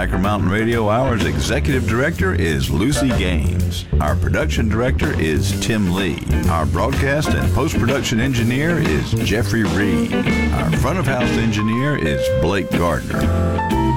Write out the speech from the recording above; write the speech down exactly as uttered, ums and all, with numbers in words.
Packer Mountain Radio Hour's executive director is Lucy Gaines. Our production director is Tim Lee. Our broadcast and post-production engineer is Jeffrey Reed. Our front of house engineer is Blake Gardner.